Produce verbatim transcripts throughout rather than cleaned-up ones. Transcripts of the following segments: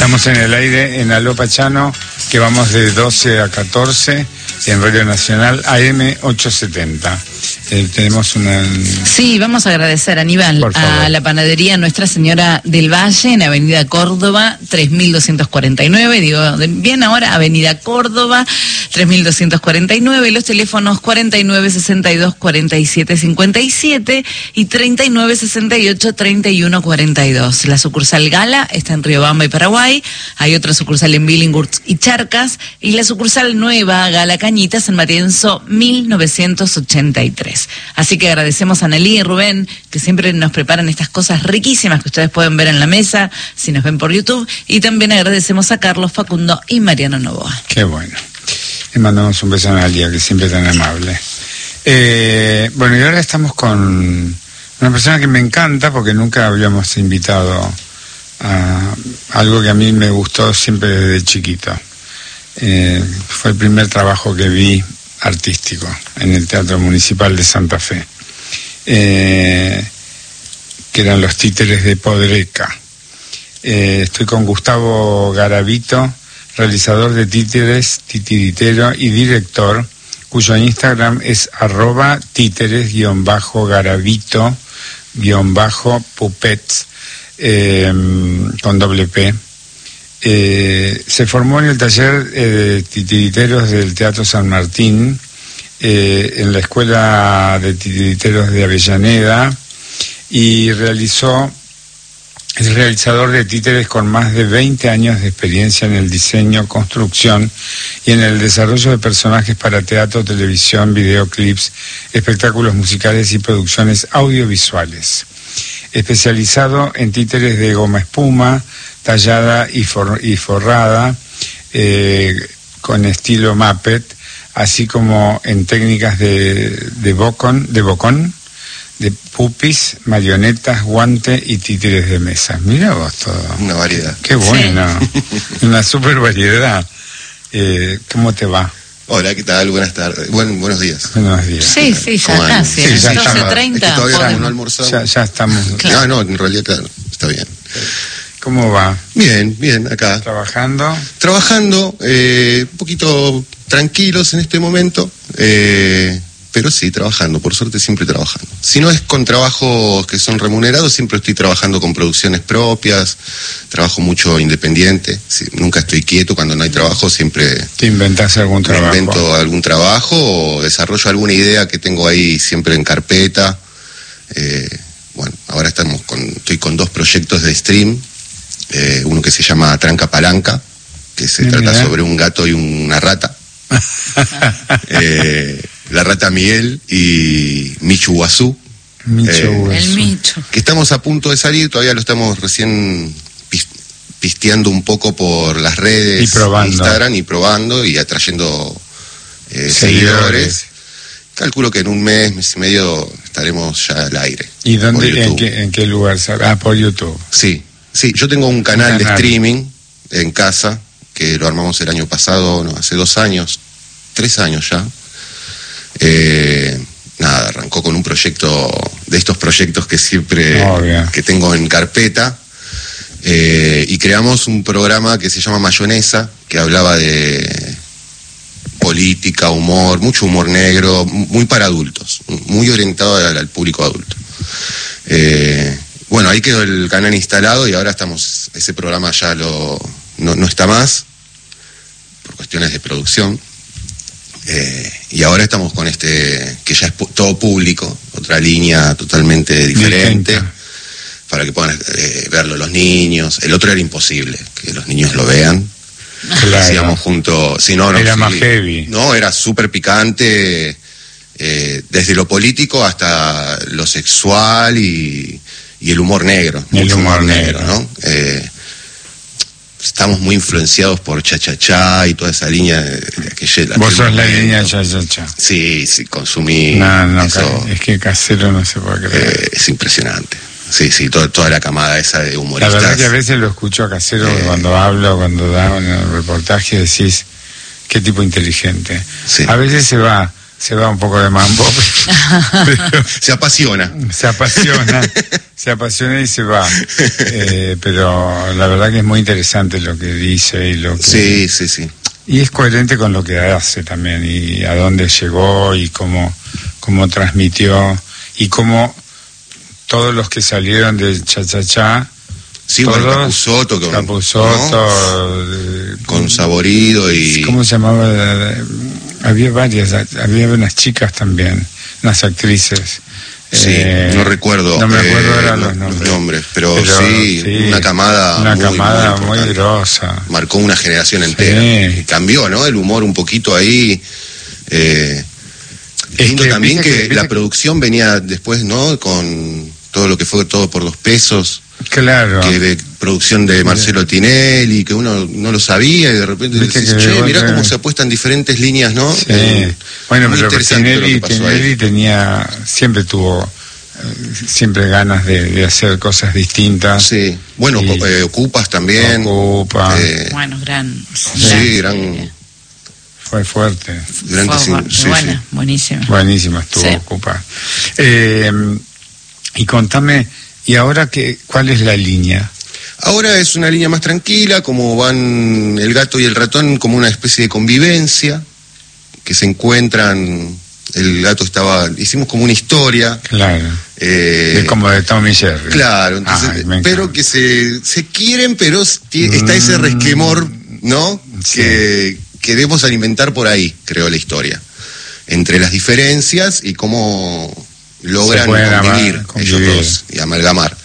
Estamos en el aire en Aló Pachano, que vamos de doce a catorce en Radio Nacional A M ochocientos setenta. Eh, tenemos una... Sí, vamos a agradecer, Aníbal, a la panadería Nuestra Señora del Valle, en Avenida Córdoba, tres mil doscientos cuarenta y nueve, digo, bien ahora, Avenida Córdoba, tres mil doscientos cuarenta y nueve, los teléfonos cuarenta y nueve sesenta y dos cuarenta y siete cincuenta y siete y treinta y nueve sesenta y ocho treinta y uno cuarenta y dos. La sucursal Gala está en Riobamba y Paraguay, hay otra sucursal en Billinghurst y Charcas, y la sucursal nueva Gala Cañitas en Matienzo mil novecientos ochenta y tres. Así que agradecemos a Nelly y Rubén, que siempre nos preparan estas cosas riquísimas que ustedes pueden ver en la mesa, si nos ven por YouTube, y también agradecemos a Carlos, Facundo y Mariano Novoa. Qué bueno. Le mandamos un beso a Nalia, que siempre es tan amable. Eh, bueno, y ahora estamos con una persona que me encanta, porque nunca habíamos invitado a algo que a mí me gustó siempre desde chiquito. Eh, fue el primer trabajo que vi artístico en el Teatro Municipal de Santa Fe, eh, que eran Los Títeres de Podreca. Eh, estoy con Gustavo Garavito, realizador de títeres, titiritero y director, cuyo Instagram es arroba títeres-garavito-puppets, eh, con doble P. Eh, se formó en el taller eh, de titiriteros del Teatro San Martín, eh, en la Escuela de Titiriteros de Avellaneda, y realizó, es realizador de títeres con más de veinte años de experiencia en el diseño, construcción y en el desarrollo de personajes para teatro, televisión, videoclips, espectáculos musicales y producciones audiovisuales. Especializado en títeres de goma espuma, tallada y, for, y forrada, eh, con estilo Muppet, así como en técnicas de, de bocón, de bocón, de pupis, marionetas, guante y títeres de mesa. Mira vos todo. Una variedad. Qué bueno. Sí. Una super variedad. Eh, ¿Cómo te va? Hola, ¿qué tal? Buenas tardes. Buen, buenos días. Buenos días. Sí, sí, ya casi. Sí, ya doce treinta. Es que todavía no almorzamos. Ya, ya estamos. Claro. Ah, no, en realidad, claro, está bien. ¿Cómo va? Bien, bien, acá. ¿Trabajando? Trabajando, eh, un poquito tranquilos en este momento, eh, pero sí, trabajando, por suerte siempre trabajando. Si no es con trabajos que son remunerados, siempre estoy trabajando con producciones propias, trabajo mucho independiente, sí, nunca estoy quieto, cuando no hay trabajo siempre... ¿Te inventás algún trabajo? Invento algún trabajo o desarrollo alguna idea que tengo ahí siempre en carpeta. Eh, bueno, ahora estamos con, estoy con dos proyectos de stream. Eh, uno que se llama Tranca Palanca, que se Mira. trata sobre un gato y una rata. eh, la rata Miguel y Michu Guazú. Michu eh, Guazú. El Micho. Que estamos a punto de salir, todavía lo estamos recién pis, pisteando un poco por las redes, y probando. Instagram, y probando y atrayendo eh, seguidores. Seguidores. Calculo que en un mes, mes y medio estaremos ya al aire. ¿Y dónde, en qué, en qué lugar? Ah, por YouTube. Sí. Sí, yo tengo un canal, un de canal streaming en casa, que lo armamos el año pasado, no, hace dos años, tres años ya. Eh, nada, arrancó con un proyecto, de estos proyectos que siempre, Obvio. que tengo en carpeta, eh, y creamos un programa que se llama Mayonesa, que hablaba de política, humor, mucho humor negro, muy para adultos, muy orientado al, al público adulto. Eh, Bueno, ahí quedó el canal instalado y ahora estamos, ese programa ya lo no, no está más, por cuestiones de producción, eh, y ahora estamos con este, que ya es pu- todo público, otra línea totalmente diferente, Distinta. para que puedan eh, verlo los niños. El otro era imposible, que los niños lo vean. Claro. Hacíamos juntos, si no, no, Era sí, más heavy. No, era súper picante, eh, desde lo político hasta lo sexual y... y el humor negro, El mucho humor humor negro, negro. ¿no? Eh, estamos muy influenciados por Cha Cha Cha y toda esa línea de, de aquella... Vos sos la momento. línea cha cha cha. Sí, sí, consumí No, no, eso, ca- es que Casero no se puede creer. eh, es impresionante. Sí, sí, toda, toda la camada esa de La humoristas. verdad que a veces lo escucho a Casero Eh. cuando hablo, cuando da un reportaje, decís, qué tipo inteligente. Sí. A veces se va, se va un poco de mambo, pero Se apasiona. se apasiona, se apasiona y se va. eh, pero la verdad que es muy interesante lo que dice y lo que... Sí, sí, sí. Y es coherente con lo que hace también, y a dónde llegó, y cómo, cómo transmitió, y cómo todos los que salieron del cha-cha-cha... Sí, todos, bueno, Capusotto, con, Capusotto, ¿no? eh, con Saborido y... ¿Cómo se llamaba? Había varias, había unas chicas también, unas actrices. Sí, eh, no recuerdo. No me acuerdo eh, ahora los, los, nombres. los nombres, pero, pero sí, sí, una camada una muy, camada muy, muy grosa. Marcó una generación entera. Sí. Y cambió, ¿no? El humor un poquito ahí. Eh, es lindo que, también que, que, que la que... producción venía después, ¿no? Con todo lo que fue Todo por dos pesos. Claro. Que de producción de Marcelo Tinelli, que uno no lo sabía y de repente decís, che, mirá cómo se apuestan diferentes líneas, ¿no? Sí. Eh, bueno, pero Tinelli, Tinelli tenía, siempre tuvo, eh, siempre ganas de, de hacer cosas distintas. Sí. Bueno, y, eh, Ocupas también. Ocupa. Eh, bueno, gran. Sí, gran. gran fue fuerte. Gran fue, fue, sí, buena, sí. Buenísima. Buenísima estuvo sí. Ocupa. Eh, y contame, ¿y ahora qué, cuál es la línea? Ahora es una línea más tranquila, como van el gato y el ratón, como una especie de convivencia, que se encuentran, el gato estaba, hicimos como una historia. Claro, eh, es como de Tom y Jerry. Claro, entonces, Ay, pero que se, se quieren, pero está ese resquemor, ¿no? Sí. Que queremos alimentar por ahí, creo, la historia. Entre las diferencias y cómo logran convivir, amar, convivir ellos dos y amalgamar.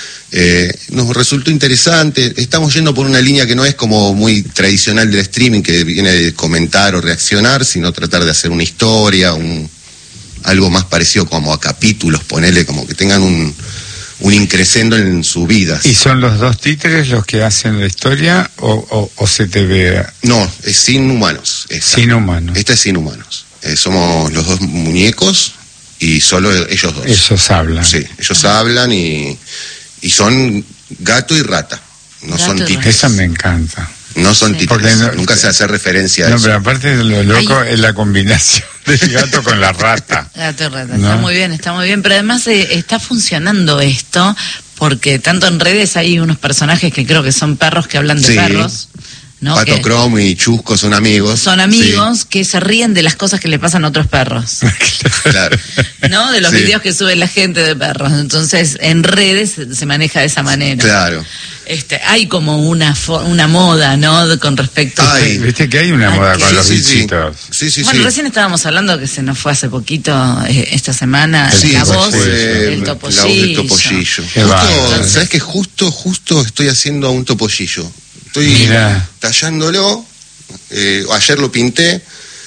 Eh, nos resultó interesante. Estamos yendo por una línea que no es como muy tradicional del streaming, que viene de comentar o reaccionar, sino tratar de hacer una historia, un, algo más parecido como a capítulos, ponerle como que tengan un, un increscendo en su vida. ¿Y son los dos títeres los que hacen la historia o, o, o se te ve? No, es sin humanos. Esta. Sin humanos. Esta es sin humanos. Eh, somos los dos muñecos y solo ellos dos. Ellos hablan. Sí, ellos ah. hablan y... Y son gato y rata, no gato son títeres. Esa me encanta. No son sí. títeres, no, nunca se hace referencia a no, eso. No, pero aparte de lo loco Ay. es la combinación del gato con la rata. Gato y rata, ¿no? Está muy bien, está muy bien. Pero además eh, está funcionando esto, porque tanto en redes hay unos personajes que creo que son perros que hablan de sí. perros. ¿No? Pato que Crom y Chusco son amigos. Son amigos sí. que se ríen de las cosas que le pasan a otros perros. Claro. ¿No? De los sí. videos que sube la gente de perros. Entonces, en redes se maneja de esa manera. Claro. Este, hay como una una moda, ¿no? De, con respecto a... Viste que hay una moda con sí, los sí, bichitos. Sí, sí, bueno, sí. recién estábamos hablando que se nos fue hace poquito, eh, esta semana, sí, la voz del topollillo. La voz del topollillo. Justo, ¿sabes qué? Justo, justo estoy haciendo un topollillo. Estoy Mira. tallándolo, eh, ayer lo pinté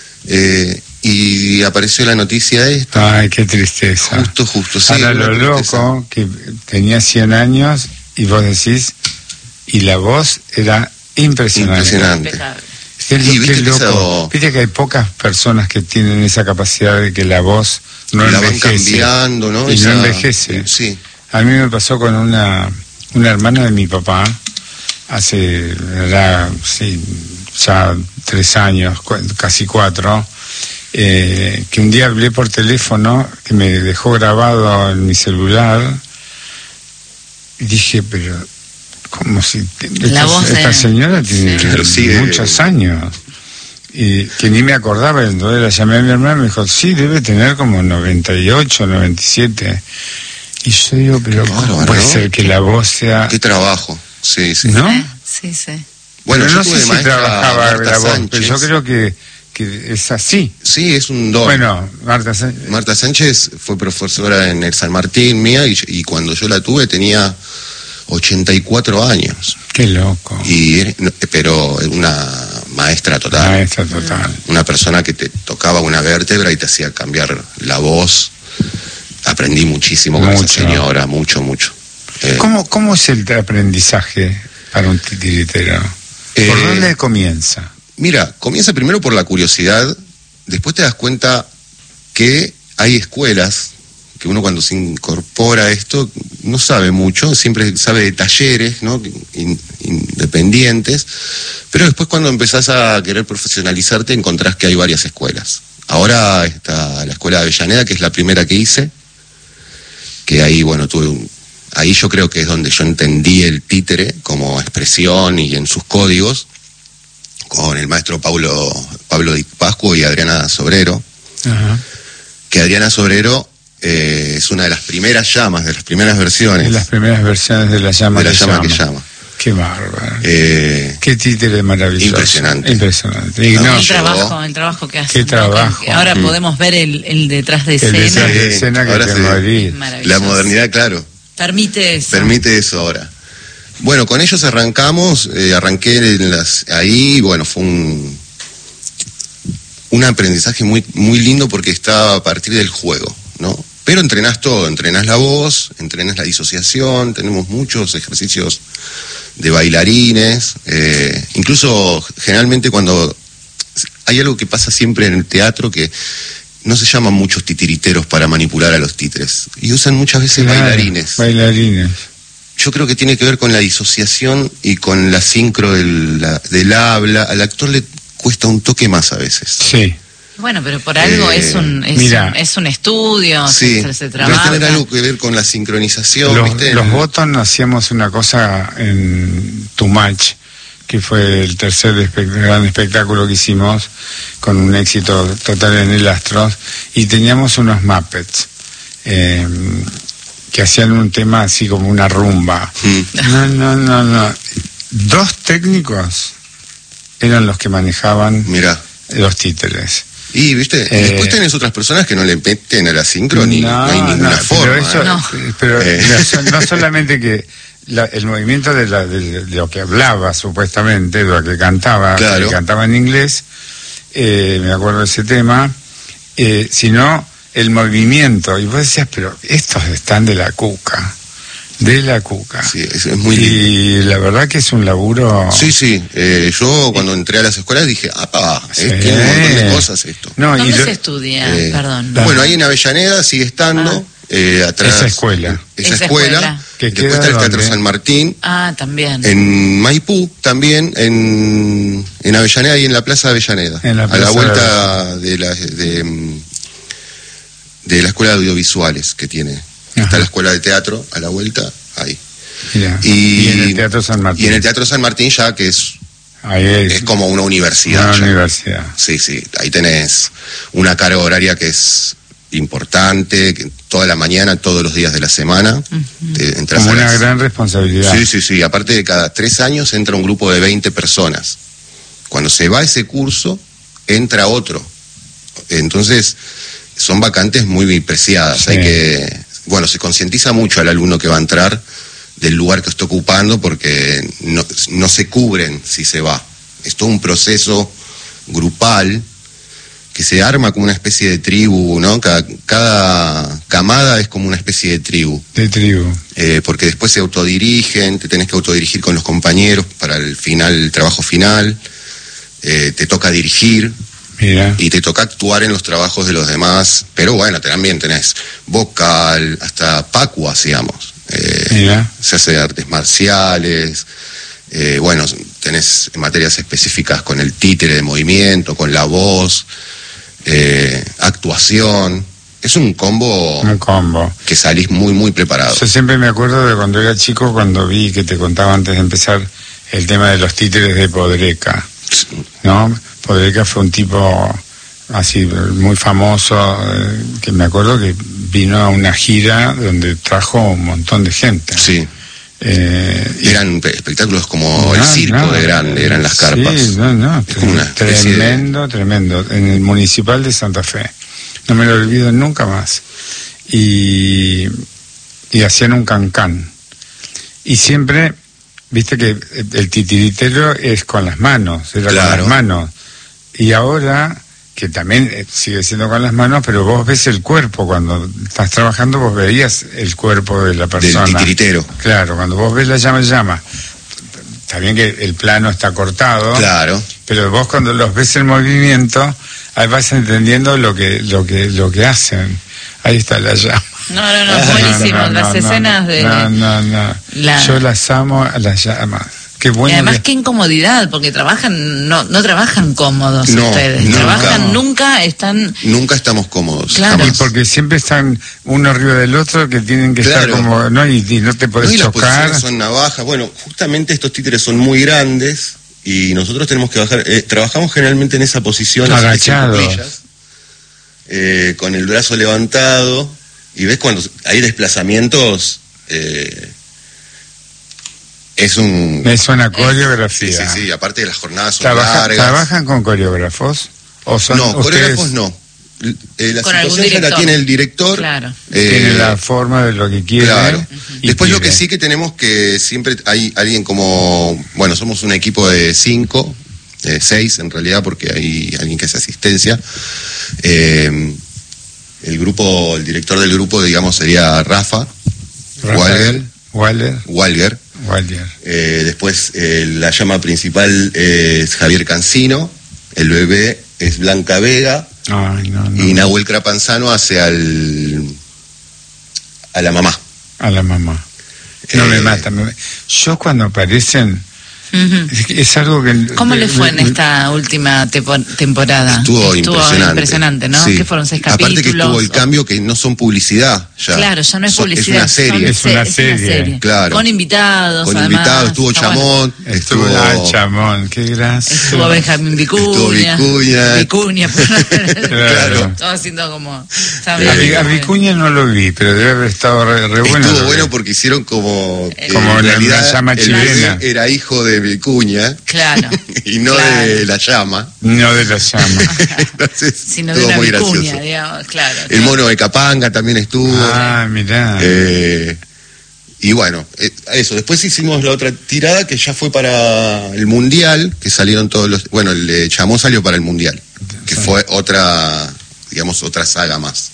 eh, y apareció la noticia esta. Ay, qué tristeza. Justo, justo, sí. Ahora lo loco, que tenía cien años y vos decís, y la voz era impresionante. Impresionante. Qué, y viste, loco. Eso... viste que hay pocas personas que tienen esa capacidad de que la voz no la envejece. Van cambiando, ¿no? Y esa... no envejece. Sí. A mí me pasó con una, una hermana de mi papá, hace era, sí, ya tres años, casi cuatro, eh, que un día hablé por teléfono, que me dejó grabado en mi celular, y dije, pero, ¿cómo si esta, esta de... señora tiene sí. Claro, sí, muchos eh... años? Y que ni me acordaba, entonces la llamé a mi hermana y me dijo, sí, debe tener como noventa y ocho, noventa y siete. Y yo digo, pero ¿cómo claro, puede ¿no? ser que la voz sea...? Qué trabajo. Sí, sí. ¿No? Sí, sí. Bueno, pero yo no tuve sé de si trabajaba Marta la voz, Sánchez. Pero yo creo que, que es así. Sí, es un don. Bueno, Marta Sánchez. Marta Sánchez fue profesora en el San Martín mía y, y cuando yo la tuve tenía ochenta y cuatro años. Qué loco. Y pero una maestra total. Maestra total. Una persona que te tocaba una vértebra y te hacía cambiar la voz. Aprendí muchísimo con mucho. esa señora, mucho, mucho. Eh, ¿Cómo, ¿Cómo es el aprendizaje para un titiritero? ¿Por eh, dónde comienza? Mira, comienza primero por la curiosidad, después te das cuenta que hay escuelas, que uno cuando se incorpora a esto no sabe mucho, siempre sabe de talleres, ¿no? In, independientes, pero después cuando empezás a querer profesionalizarte encontrás que hay varias escuelas. Ahora está la escuela de Avellaneda, que es la primera que hice, que ahí, bueno, tuve un ahí yo creo que es donde yo entendí el títere como expresión y en sus códigos, con el maestro Paulo, Pablo Di Pascuo y Adriana Sobrero. Ajá. Que Adriana Sobrero eh, es una de las primeras llamas, de las primeras versiones. De las primeras versiones de la llama, de la que, llama llama. que llama. Qué bárbaro. Eh, Qué títere maravilloso. Impresionante. Impresionante. Y no, el trabajo, el trabajo que hace. Qué trabajo. ¿No? Ahora mm. podemos ver el, el detrás de escena. El detrás de escena que ahora te se, morí. La modernidad, claro. Permite eso. Permite eso ahora. Bueno, con ellos arrancamos, eh, arranqué en las, ahí, bueno, fue un, un aprendizaje muy, muy lindo porque está a partir del juego, ¿no? Pero entrenás todo, entrenás la voz, entrenás la disociación, tenemos muchos ejercicios de bailarines, eh, incluso generalmente cuando hay algo que pasa siempre en el teatro que no se llaman muchos titiriteros para manipular a los títeres y usan muchas veces claro, bailarines. Bailarines. Yo creo que tiene que ver con la disociación y con la sincro del, la, del habla. Al actor le cuesta un toque más a veces. Sí. Bueno, pero por algo eh, es, un, es, mira, un, es un estudio, sí, se, se trabaja. Debe tener algo que ver con la sincronización. Los, ¿viste? los Bottom hacíamos una cosa en Too Much, que fue el tercer espe- gran espectáculo que hicimos, con un éxito total en el Astros, y teníamos unos Muppets, eh, que hacían un tema así como una rumba. Mm. No, no, no, no. Dos técnicos eran los que manejaban Mirá. los títeres. Y, viste, eh, después tenés otras personas que no le meten a la sincro ni no, no hay ninguna no, forma. Pero, eso, ¿eh? no. pero eh. no, no solamente que la, el movimiento de, la, de, de lo que hablaba supuestamente, de lo que cantaba, claro. que cantaba en inglés, eh, me acuerdo de ese tema, eh, sino el movimiento. Y vos decías, pero estos están de la cuca. De la cuca. Sí, es, es muy y lindo. La verdad que es un laburo. Sí, sí. Eh, yo cuando entré a las escuelas dije, ¡apa! Sí. Eh, tiene un montón de cosas esto. No, ¿Dónde y lo, se estudia? Eh, Perdón. Bueno, ahí en Avellaneda sigue estando. Ah. Eh, atrás. Esa escuela. Esa, esa escuela. escuela que después está el Teatro San Martín. Ah, también. En Maipú, también. En, en Avellaneda y en la Plaza de Avellaneda. En la a la vuelta de la, de, de la Escuela de Audiovisuales que tiene. Ajá. Está la Escuela de Teatro a la vuelta, ahí. Y, y en el Teatro San Martín. Y en el Teatro San Martín ya que es, ahí es, es como una universidad. Una ya. universidad. Sí, sí, ahí tenés una carga horaria que es importante, que toda la mañana, todos los días de la semana. Uh-huh. te, entras como una las... gran responsabilidad. Sí, sí, sí, aparte de cada tres años entra un grupo de veinte personas. Cuando se va ese curso, entra otro. Entonces, son vacantes muy preciadas. Sí. Hay que, bueno, se concientiza mucho al alumno que va a entrar del lugar que está ocupando porque no, no se cubren si se va. Es todo un proceso grupal que se arma como una especie de tribu, ¿no? Cada, cada camada es como una especie de tribu. De tribu. Eh, porque después se autodirigen, te tenés que autodirigir con los compañeros para el final, el trabajo final. Eh, te toca dirigir. Mira. Y te toca actuar en los trabajos de los demás. Pero bueno, también tenés vocal, hasta Pacu hacíamos. Eh, Mira. Se hace artes marciales. Eh, bueno, tenés materias específicas con el títere de movimiento, con la voz. Eh, actuación, es un combo, un combo que salís muy muy preparado. Yo siempre me acuerdo de cuando era chico, cuando vi que te contaba antes de empezar el tema de los títeres de Podreca, ¿no? Podreca fue un tipo así muy famoso, eh, que me acuerdo que vino a una gira donde trajo un montón de gente. Sí. Eh, eran espectáculos como no, el circo no, de grande, eran las carpas. Sí, no, no, tremendo, de... tremendo. En el Municipal de Santa Fe. No me lo olvido nunca más. Y, y hacían un cancán. Y siempre, viste que el titiritero es con las manos, era claro. con las manos. Y ahora, que también sigue siendo con las manos, pero vos ves el cuerpo, cuando estás trabajando vos veías el cuerpo de la persona. Del titiritero. Claro, cuando vos ves la llama, llama. Está bien que el plano está cortado. Claro. Pero vos cuando los ves en movimiento, ahí vas entendiendo lo que, lo que, lo que hacen. Ahí está la llama. No, no, no, buenísimo. No, no, las no, escenas no, de... No, no, no. La... Yo las amo a las llamas. qué bueno. Y además que... qué incomodidad, porque trabajan, no, no trabajan cómodos no, ustedes. Nunca, trabajan, nunca están... Nunca estamos cómodos. Claro. Y porque siempre están uno arriba del otro, que tienen que claro. estar como, ¿no? Y, y no te podés no, y chocar. las posiciones son navajas. Bueno, justamente estos títeres son muy grandes y nosotros tenemos que bajar. Eh, trabajamos generalmente en esa posición. Agachados. Eh, con el brazo levantado. Y ves cuando hay desplazamientos... Eh, Es un... Es una coreografía. Sí, sí, sí, aparte de las jornadas son ¿Trabaja, largas. ¿Trabajan con coreógrafos? ¿O son no, ustedes... coreógrafos no. Eh, la con situación ya la tiene el director. Claro. Eh, tiene la forma de lo que quiere. Claro. Uh-huh. Después lo que sí que tenemos que siempre hay alguien como... Bueno, somos un equipo de cinco, de seis en realidad, porque hay alguien que hace asistencia. Eh, el grupo, el director del grupo, digamos, sería Rafa. Rafael, Walger. Walger. Walger. Eh, después eh, la llama principal es Javier Cancino, el bebé es Blanca Vega. Ay, no, no. Y Nahuel Crapanzano hace al a la mamá. A la mamá. No eh, me mata. Me... Yo cuando aparecen... Uh-huh. Es, es algo que... ¿Cómo que, le fue en me, esta última tepo, temporada? Estuvo, estuvo impresionante. impresionante, ¿no? Sí. Que fueron seis Aparte capítulos. que estuvo el cambio que no son publicidad ya. Claro, ya no es son, publicidad. Es una serie. Es una serie, es una serie. Claro. Con invitados, Con además. invitados, estuvo Está Chamón, bueno. Estuvo... estuvo... Ah, Chamón, qué gracia. Estuvo Benjamín Vicuña. Estuvo Vicuña. Vicuña. Claro. Todo haciendo como... A, a Vicuña no lo vi, pero debe haber estado re, re bueno. Estuvo bueno porque hicieron como... Eh, como en la, realidad, la llama el chilena. bebé era hijo de Vicuña. Claro. Y no claro. de la llama. No de la llama. Entonces, sino de estuvo una muy Vicuña, gracioso. digamos, claro. El mono de Capanga también estuvo. Ah, mirá. Eh, y bueno, eh, eso. Después hicimos la otra tirada que ya fue para el Mundial, que salieron todos los... Bueno, el de Chamón salió para el Mundial, que fue otra, digamos, otra saga más.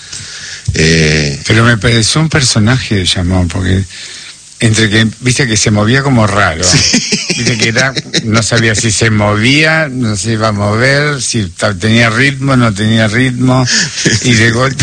Eh, Pero me pareció un personaje de Chamón, porque... Entre que, viste que se movía como raro, sí. Viste que era, no sabía si se movía, no se iba a mover, si tenía ritmo, no tenía ritmo, y de golpe,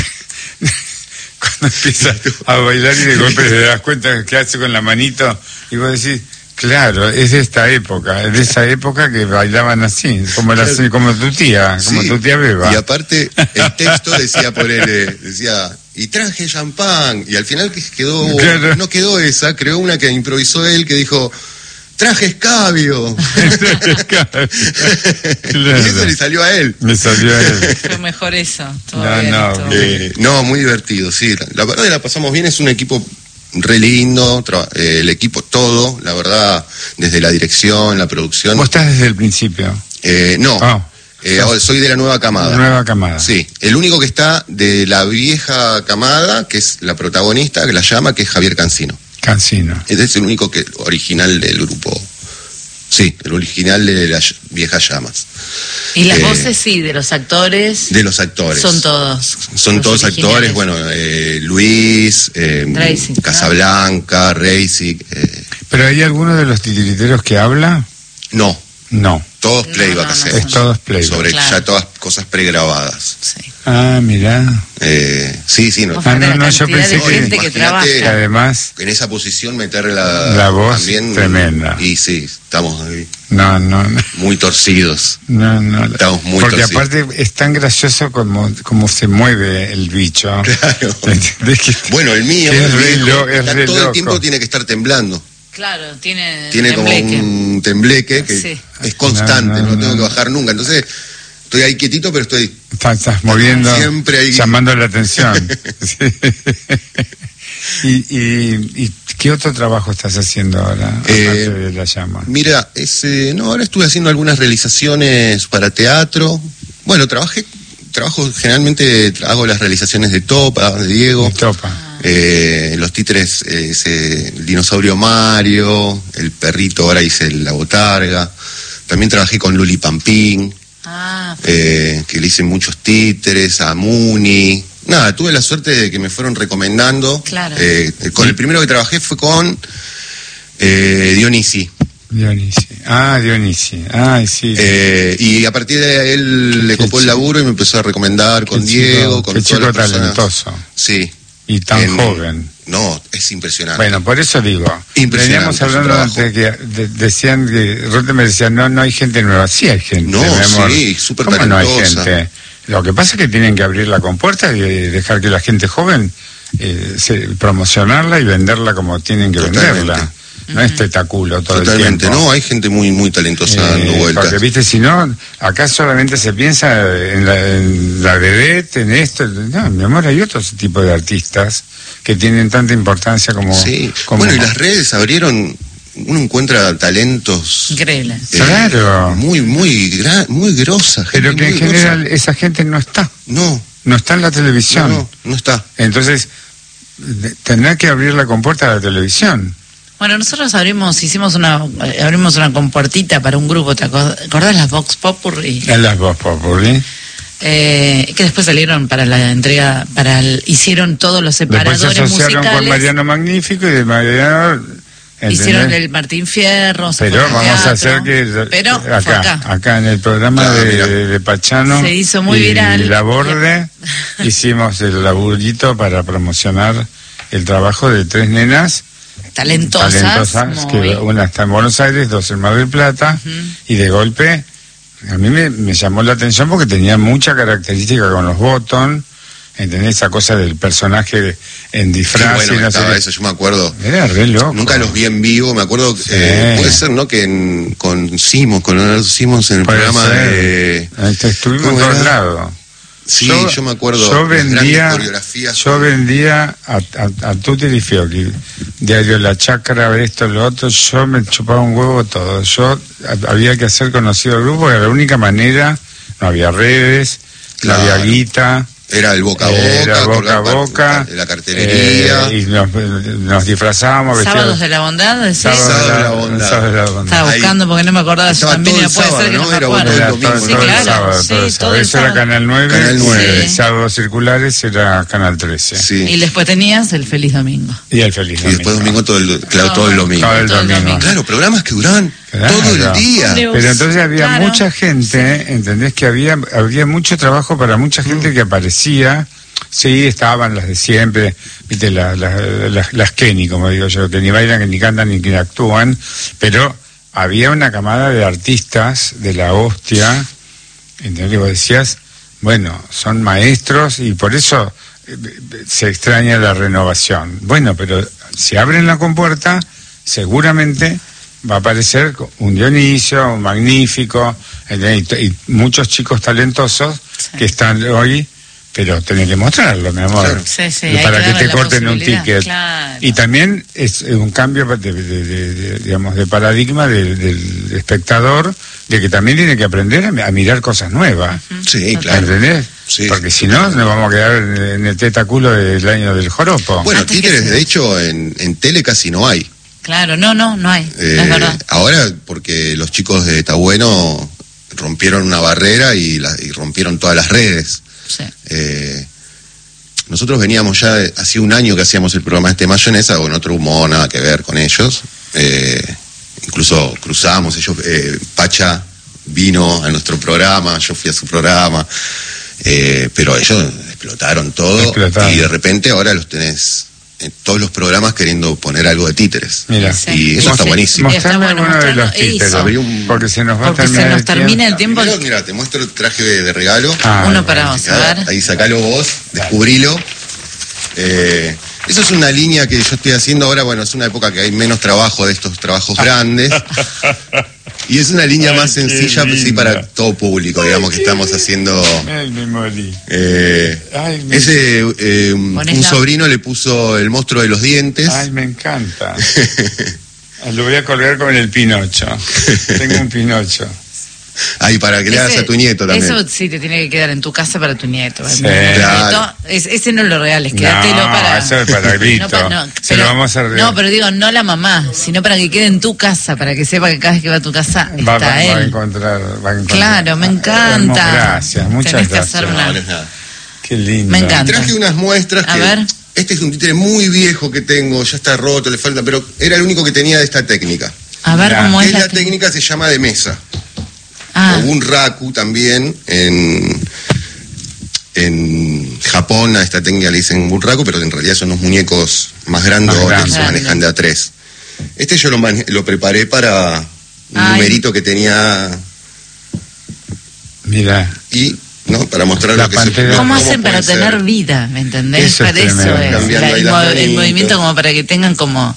cuando empieza a bailar y de golpe te das cuenta que hace con la manito, y vos decís, claro, es de esta época, es de esa época que bailaban así, como, la, como tu tía, como sí. tu tía Beba. Y aparte, el texto decía por él, decía... Y traje champán, y al final que quedó, claro. no quedó esa, creó una que improvisó él, que dijo, traje escabio. Claro. Y eso le salió a él. Le salió a él. Fue mejor eso. No, bien, no, eh, no, muy divertido, sí. La, la verdad que la pasamos bien, es un equipo re lindo, eh, el equipo todo, la verdad, desde la dirección, la producción. ¿Vos estás desde el principio? Eh, no. Oh. Eh, soy de la nueva camada. Nueva camada. Sí, el único que está de la vieja camada, que es la protagonista, que la llama, que es Javier Cancino. Cancino. Ese es el único que original del grupo. Sí, el original de las viejas llamas. Y las eh, voces, sí, de los actores. De los actores. Son todos. Son todos actores, bueno, eh, Luis, eh, Reisig, Casablanca, ¿no? Reisig. Eh. ¿Pero hay alguno de los titiriteros que habla? No. No. Todos playback no, no, hacemos. No, es todos playback. Sobre claro. ya todas cosas pregrabadas. Sí. Ah, mirá. Eh, sí, sí. No, ah, no, no yo pensé que, gente que trabaja. Además, en esa posición meter la, la voz también, tremenda. Y sí, estamos ahí. No, no, no. Muy torcidos. No, no. Estamos muy Porque torcidos. aparte es tan gracioso como, como se mueve el bicho. Claro. Que, bueno, el mío, es el re viejo, lo, es está re todo loco. el tiempo tiene que estar temblando. Claro, tiene Tiene como un tembleque que sí. es constante, no, no, no, no tengo que bajar nunca. Entonces, estoy ahí quietito, pero estoy... Estás, estás moviendo, siempre ahí. Llamando la atención. Sí. ¿Y, y, ¿Y qué otro trabajo estás haciendo ahora, eh, aparte de La Llama? Mira, ese, no, ahora estuve haciendo algunas realizaciones para teatro. Bueno, trabajé, trabajo generalmente, hago las realizaciones de Topa, de Diego. De Topa. Eh, los títeres, eh, ese, el dinosaurio Mario, el perrito, ahora hice la botarga. También trabajé con Luli Pampín, ah, eh, que le hice muchos títeres, a Muni. Nada, tuve la suerte de que me fueron recomendando. Claro. Eh, con el primero que trabajé fue con eh, Dionisi. Dionisi. Ah, Dionisi. Ah, sí. Eh, y a partir de él le copó el laburo y me empezó a recomendar con qué Diego, chico, con qué todas chico las personas. talentoso. Sí. Y tan en, joven. No, es impresionante. Bueno, por eso digo, veníamos hablando antes que de, decían que Rottenberg decía, no, no hay gente nueva. Sí hay gente. No, sí, súper talentosa. No hay gente. Lo que pasa es que tienen que abrir la compuerta y dejar que la gente joven eh, se, promocionarla y venderla como tienen que Totalmente. venderla. No uh-huh. es tetaculo todo Totalmente. el tiempo. No, hay gente muy muy talentosa eh, dando vueltas. Porque, viste, si no, acá solamente se piensa en la, en la vedette, en esto. No, mi amor, hay otros tipos de artistas que tienen tanta importancia como... Sí, como bueno, y las redes abrieron... Uno encuentra talentos... Grelas. Eh, claro. Muy, muy, gra, muy grosa. Gente Pero que en general grosa. Esa gente no está. No. No está en la televisión. No, no, no está. Entonces, tendrá que abrir la compuerta de la televisión. Bueno, nosotros abrimos, hicimos una, abrimos una compuertita para un grupo, ¿te acordás? Las Vox Populi. Las Vox Populi. Eh, que después salieron para la entrega, para el, hicieron todos los separadores musicales. Después se asociaron con Mariano Magnífico y de Mariano... ¿entendés? Hicieron el Martín Fierro. Pero vamos teatro, a hacer que... Pero acá, acá. acá en el programa claro, de, de Pachano. Se hizo muy y viral. La Borde, hicimos el laburito para promocionar el trabajo de tres nenas talentosas, talentosas que una está en Buenos Aires, dos en Mar del Plata, uh-huh. y de golpe a mí me, me llamó la atención porque tenía mucha característica con los Bottom, ¿entendés? Esa cosa del personaje en disfraz. Qué bueno y no estaba sé eso, yo me acuerdo. Era re loco. Nunca los vi en vivo, me acuerdo, sí. eh, puede ser, ¿no? Que en, con Simons, con Leonardo Simons en el puede programa ser. de... Este, estuvimos en todos lados. Sí, yo, yo me acuerdo. Yo vendía, yo vendía a, a, a Tutti y Fiocchi, diario La Chácara, esto, lo otro, yo me chupaba un huevo todo. Yo a, había que hacer conocido el grupo, era la única manera, no había redes, claro. no había guita. Era el boca a boca, era boca a boca, la cartelería. Eh, y nos, nos disfrazábamos. Sábados de la bondad, ¿decís? Sábados de la bondad. Sábados de la bondad. Estaba buscando porque no me acordaba. Estaba también todo el puede sábado, ser que ¿no? no me Era acuerdo. todo el domingo. Sí, todo claro. el sábado, Sí, todo el sábado. todo Eso era Canal nueve. Canal nueve. Sí. Sábados circulares era Canal trece. Sí. Y después tenías el Feliz Domingo. Y el Feliz Domingo. Y después domingo todo el, claro, todo, todo el domingo. Todo el domingo. domingo. Claro, programas que duraban claro. todo el día. Pero entonces había claro. mucha gente, ¿entendés? Que había, había mucho trabajo para mucha gente mm. que aparecía. Sí, estaban las de siempre, viste, las, las, las, las Kenny, como digo yo, que ni bailan, que ni cantan, ni que actúan, pero había una camada de artistas de la hostia, ¿entendés? Que vos decías, bueno, son maestros y por eso se extraña la renovación. Bueno, pero si abren la compuerta, seguramente va a aparecer un Dionisio, un Magnífico, ¿entendés? Y, y muchos chicos talentosos sí. que están hoy... Pero tenés que mostrarlo, mi amor. Claro. Sí, sí, para que, que te corten un ticket. Claro. Y también es un cambio de, de, de, de, digamos, de paradigma del, del espectador, de que también tiene que aprender a, a mirar cosas nuevas. Uh-huh. Sí, claro. ¿Entendés? Sí, porque si no, nos vamos a quedar en, en el tetaculo del año del joropo. Bueno, Antes títeres, de hecho, en, en tele casi no hay. Claro, no, no, no hay. Eh, no es verdad. Ahora, porque los chicos de Está Bueno rompieron una barrera y, la, y rompieron todas las redes. Sí. Eh, nosotros veníamos ya, hacía un año que hacíamos el programa este Mayonesa, con otro humor, nada que ver con ellos. Eh, incluso cruzamos, ellos, eh, Pacha vino a nuestro programa, yo fui a su programa, eh, pero ellos explotaron todo explotaron. Y de repente ahora los tenés en todos los programas queriendo poner algo de títeres. Mira. Sí. Y eso está buenísimo. Mostrarme bueno, uno de los títeres, un... porque se nos va porque a terminar se nos el termina el tiempo. Primero, mira, te muestro el traje de, de regalo. Ah, uno para vos, a ver. Ahí sacalo vos, descubrilo. Eh, eso es una línea que yo estoy haciendo ahora, bueno, es una época que hay menos trabajo de estos trabajos grandes. Y es una línea Ay, más sencilla sí, para todo público, Ay, digamos, que estamos haciendo. Ay, me morí. Eh, Ay, me... Ese, eh, un la... sobrino le puso el monstruo de los dientes. Ay, me encanta. Lo voy a colgar con el Pinocho. Tengo un Pinocho. Ay, para que ese, le hagas a tu nieto también. Eso sí te tiene que quedar en tu casa para tu nieto. Sí. Claro. Es, ese no es lo real, es quedártelo no, para... eso es para grito. No, no, se pero, lo vamos a no, pero digo, no la mamá, sino para que quede en tu casa, para que sepa que cada vez que va a tu casa está va, va, él. Va a encontrar, va a encontrar. Claro, me encanta. Gracias, muchas Tenés gracias. Que hacer una... no, no es nada. Qué lindo. Me encanta. Traje unas muestras a que... ver. Este es un títere muy viejo que tengo, ya está roto, le falta, pero era el único que tenía de esta técnica. A ver cómo es la, la técnica, se llama de mesa. Ah. O un raku también. En... En Japón a esta técnica le dicen burraco, pero en realidad son unos muñecos más grandes que se manejan de a tres. Este yo lo, lo preparé para un Ay. numerito que tenía. Mira. Y, ¿no? Para mostrar la lo que se ¿Cómo, ¿Cómo hacen para ser? tener vida? ¿Me entendés? Eso para es eso es. La, el, mo el movimiento como para que tengan como.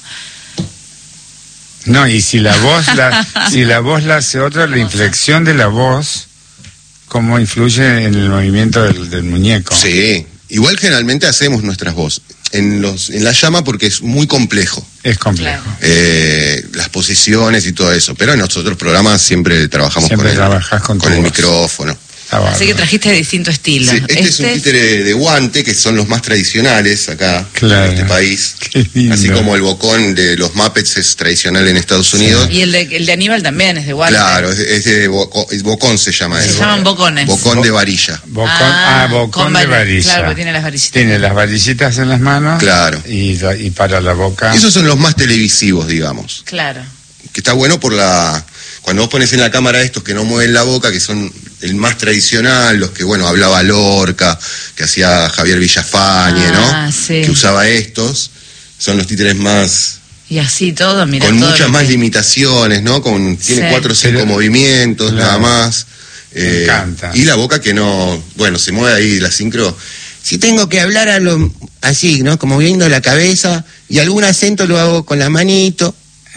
No, y si la voz la, si la voz la hace otra, la inflexión de la voz, ¿cómo influye en el movimiento del, del muñeco? Sí, igual generalmente hacemos nuestras voces. En, los, en la llama porque es muy complejo. Es complejo. Eh, las posiciones y todo eso. Pero en nuestros otros programas siempre trabajamos siempre con, el, con, con el micrófono. Ah, Así que trajiste de distinto estilo. Sí, este, este es un títere de guante, que son los más tradicionales acá, claro, en este país. Así como el bocón de los Muppets es tradicional en Estados Unidos. Sí. Y el de, el de Aníbal también es de guante. Claro, es, es de boco, es bocón se llama. Se eso. llaman bocones. Bocón de varilla. Bocón, ah, ah, bocón de varilla. Claro, tiene las varillitas. Tiene las varillitas en las manos. Claro. Y, y para la boca. Esos son los más televisivos, digamos. Claro. Que está bueno por la... Cuando vos pones en la cámara estos que no mueven la boca, que son el más tradicional, los que, bueno, hablaba Lorca, que hacía Javier Villafañe, ah, ¿no? Sí. Que usaba estos, son los títeres más... Y así todo, mira. Con todo muchas más que... limitaciones, ¿no? Con, tiene sí. cuatro o cinco Pero, movimientos, claro, nada más. Me eh, encanta. Y la boca que no... Bueno, se mueve ahí la sincro. Si tengo que hablar a lo, así, ¿no? Como moviendo la cabeza, y algún acento lo hago con la manito.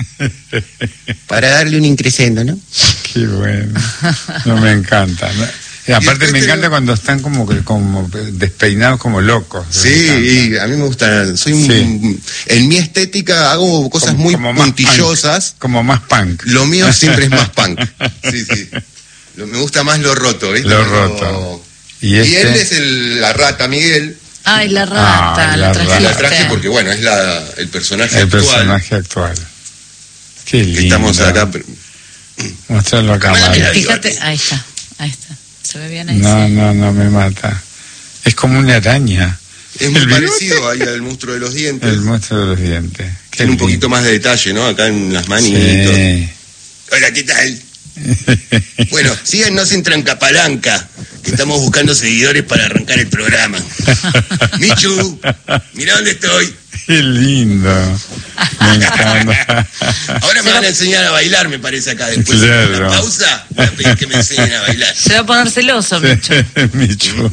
Para darle un increscendo, ¿no? Qué bueno. No, me encanta. Y aparte y me encanta te... cuando están como como despeinados como locos. Sí, y a mí me gusta. Soy sí. un, en mi estética hago cosas como, muy como puntillosas. Punk, como más punk. Lo mío siempre es más punk. Sí, sí. Lo, me gusta más lo roto, ¿viste? Lo roto. Y, este... y él es el, la rata, Miguel. Ay, la rata. Ah, la, la, la traje porque, bueno, es la, el personaje el actual. El personaje actual. Qué lindo. Estamos acá. Mostrarlo a cámara. Fíjate, ahí está, ahí está. ¿Se ve bien ahí? No, sí. no, no me mata. Es como una araña. Es muy parecido ahí al monstruo de los dientes. El monstruo de los dientes. Qué Tiene lindo. Un poquito más de detalle, ¿no? Acá en las manitos. Sí. Hola, ¿qué tal? Bueno, síganos en Trancapalanca, que estamos buscando seguidores para arrancar el programa. Michu, mira dónde estoy. Qué lindo. Me encanta. Ahora me van a enseñar a bailar, me parece, acá. Después claro. de la pausa, voy a pedir que me enseñen a bailar. Se va a poner celoso, Michu. Michu.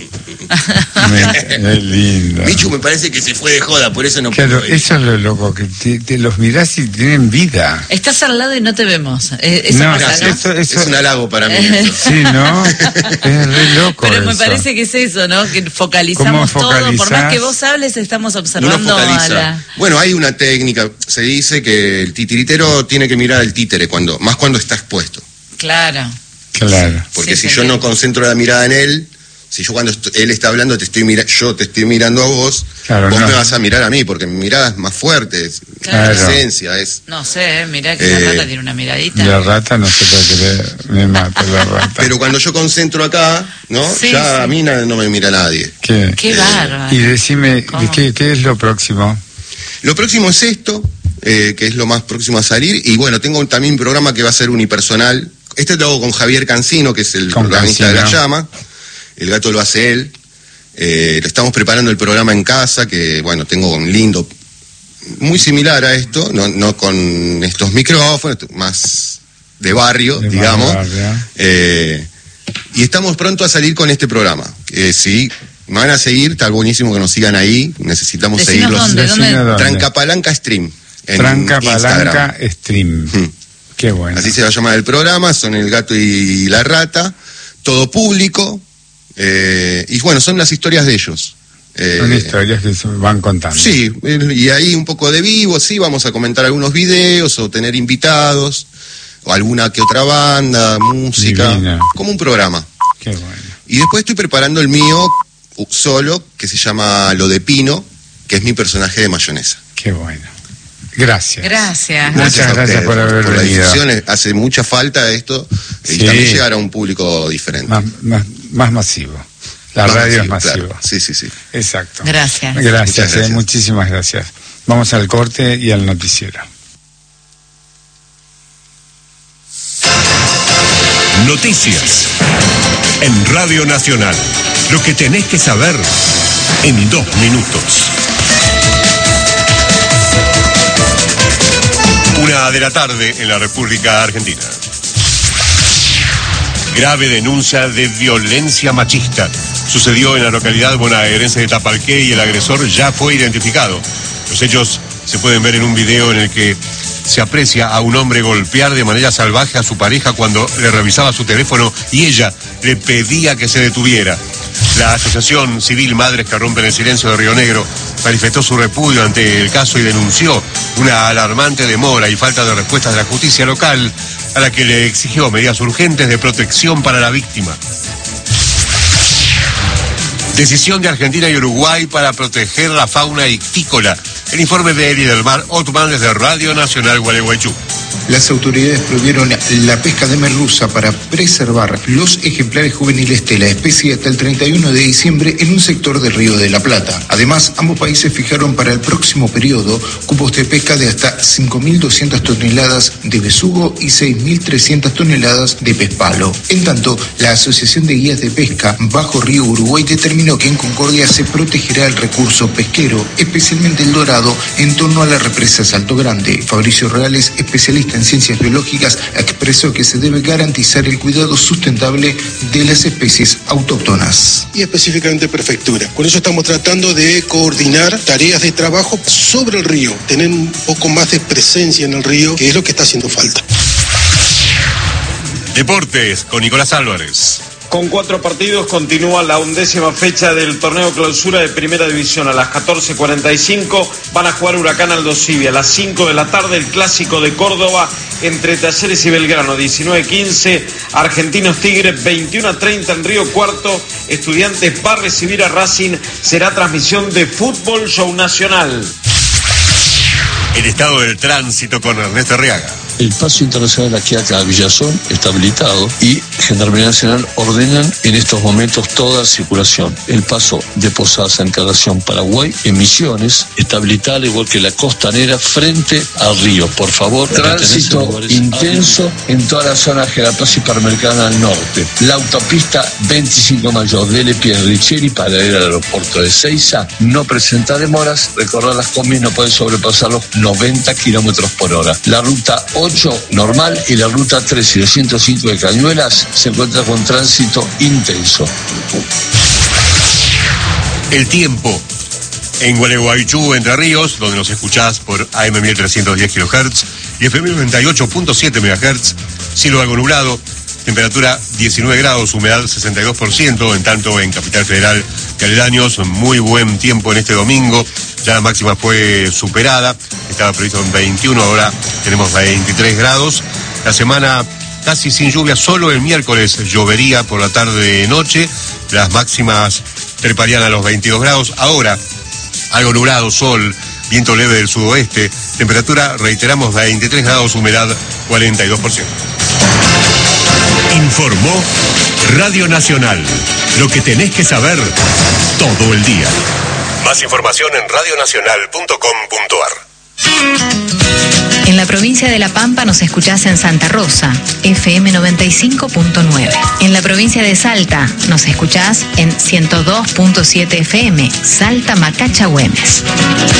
Qué lindo. Michu me parece que se fue de joda, por eso no Claro, puedo eso es lo loco, que te, te los mirás y tienen vida. Estás al lado y no te vemos. Eh, eso no, pasa, ¿no? Eso, eso... Es un halago para mí. Eso. Sí, ¿no? Es re loco. Pero me eso. parece que es eso, ¿no? Que focalizamos todo. Por más que vos hables, estamos observando no a la... Bueno, hay una técnica. Se dice que el titiritero tiene que mirar al títere, cuando más cuando está expuesto. Claro. Claro. Porque sí, si yo no concentro la mirada en él, si yo cuando él está hablando te estoy mira yo te estoy mirando a vos, claro, vos no. me vas a mirar a mí, porque mi mirada es más fuerte, es claro. presencia, es... No sé, mirá que eh, la rata tiene una miradita. La rata no se puede creer, me mata la rata. Pero cuando yo concentro acá, ¿no? Sí, ya sí. a mí no, no me mira nadie. Qué, qué eh, bárbaro. Y decime, ¿qué, ¿qué es lo próximo? Lo próximo es esto, eh, que es lo más próximo a salir, y bueno, tengo también un programa que va a ser unipersonal. Este lo hago con Javier Cancino, que es el con protagonista Cancino. de La Llama. El gato lo hace él. Eh, le estamos preparando el programa en casa, que bueno, tengo un lindo, muy similar a esto, no, no con estos micrófonos, más de barrio, de digamos. Barrio. Eh, y estamos pronto a salir con este programa. Que sí, me van a seguir, está buenísimo que nos sigan ahí. Necesitamos Decinos seguirlos. Dónde, ¿dónde? ¿Dónde? Trancapalanca Stream. Trancapalanca Stream. Hmm. Qué bueno. Así se va a llamar el programa, son el gato y la rata, todo público. Eh, y bueno, son las historias de ellos. Eh, son historias que se van contando. Sí, y ahí un poco de vivo, sí, vamos a comentar algunos videos o tener invitados, o alguna que otra banda, música, Divina. Como un programa. Qué bueno. Y después estoy preparando el mío solo, que se llama Lo de Pino, que es mi personaje de Mayonesa. Qué bueno. Gracias. Gracias. Muchas gracias por haber por venido. La difusión, hace mucha falta esto, sí. Y también llegar a un público diferente. Más, más, más masivo. La más radio masivo, es masiva. Claro. Sí, sí, sí. Exacto. Gracias. Gracias, gracias. Eh, muchísimas gracias. Vamos al corte y al noticiero. Noticias en Radio Nacional. Lo que tenés que saber en dos minutos. Una de la tarde en la República Argentina. Grave denuncia de violencia machista. Sucedió en la localidad bonaerense de Tapalqué y el agresor ya fue identificado. Los hechos se pueden ver en un video en el que se aprecia a un hombre golpear de manera salvaje a su pareja cuando le revisaba su teléfono y ella le pedía que se detuviera. La Asociación Civil Madres que Rompen el Silencio de Río Negro manifestó su repudio ante el caso y denunció una alarmante demora y falta de respuestas de la justicia local, a la que le exigió medidas urgentes de protección para la víctima. Decisión de Argentina y Uruguay para proteger la fauna ictícola. El informe de Eli del Mar Otman desde Radio Nacional Gualeguaychú. Las autoridades prohibieron la pesca de merluza para preservar los ejemplares juveniles de la especie hasta el treinta y uno de diciembre en un sector del Río de la Plata. Además, ambos países fijaron para el próximo periodo cupos de pesca de hasta cinco mil doscientas toneladas de besugo y seis mil trescientas toneladas de pez palo. En tanto, la Asociación de Guías de Pesca Bajo Río Uruguay determinó que en Concordia se protegerá el recurso pesquero, especialmente el dorado, en torno a la represa Salto Grande. Fabricio Reales, especialista en ciencias biológicas, expresó que se debe garantizar el cuidado sustentable de las especies autóctonas. Y específicamente prefectura. Con eso estamos tratando de coordinar tareas de trabajo sobre el río, tener un poco más de presencia en el río, que es lo que está haciendo falta. Deportes con Nicolás Álvarez. Con cuatro partidos continúa la undécima fecha del torneo clausura de Primera División. A las catorce cuarenta y cinco van a jugar Huracán Aldo Civi. A las cinco de la tarde el Clásico de Córdoba entre Talleres y Belgrano. diecinueve quince Argentinos Tigres. veintiuno treinta en Río Cuarto Estudiantes va a recibir a Racing. Será transmisión de Fútbol Show Nacional. El estado del tránsito con Ernesto Arriaga. El paso internacional aquí acá a Villazón está habilitado y Gendarmería Nacional ordenan en estos momentos toda circulación. El paso de Posadas, Encarnación, Paraguay, en Misiones, está habilitado igual que la costanera frente al río. Por favor, tránsito intenso en toda la zona de la Plaza Hipermercana al norte. La autopista veinticinco de mayo de Lepier Richeri para ir al aeropuerto de Seiza no presenta demoras. Recorrer las combis no puede sobrepasar los noventa kilómetros por hora. La ruta ocho normal y la ruta tres y la ciento cinco de Cañuelas se encuentra con tránsito intenso. El tiempo en Gualeguaychú, Entre Ríos, donde nos escuchás por A M mil trescientos diez kilohertz y F M noventa y ocho punto siete megahertz, cielo algo nublado, temperatura diecinueve grados, humedad sesenta y dos por ciento, en tanto en Capital Federal y aledaños, muy buen tiempo en este domingo. Ya la máxima fue superada, estaba previsto en veintiuno, ahora tenemos veintitrés grados. La semana casi sin lluvia, solo el miércoles llovería por la tarde-noche, las máximas treparían a los veintidós grados. Ahora, algo nublado, sol, viento leve del sudoeste, temperatura, reiteramos, veintitrés grados, humedad cuarenta y dos por ciento. Informó Radio Nacional, lo que tenés que saber todo el día. Más información en radionacional punto com punto ar. En la provincia de La Pampa nos escuchás en Santa Rosa, F M noventa y cinco punto nueve. En la provincia de Salta nos escuchás en ciento dos punto siete F M, Salta Macacha Güemes.